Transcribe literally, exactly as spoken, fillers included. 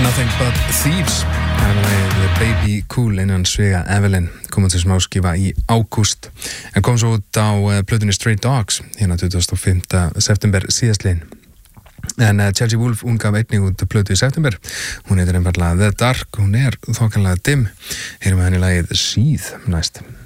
Nothing But Thieves. Það er lagið Baby Cool innan Svega Evelyn, kom út sem smáskifa í ágúst en kom svo út á plötunni Stray Dogs hérna tuttugasta og fimmta september síðastliðinn. En uh, Chelsea Wolfe, hún gaf einnig út plötu í september. Hún heitir einfaldlega The Dark, hún er þokkanlega dimm. Heyrum við henni lagið Seethe næst.